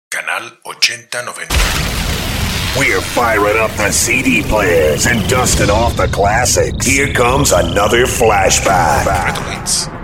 Canal 8090. We're firing up the CD players and dusting off the classics. Here comes another flashback. Retro Hits.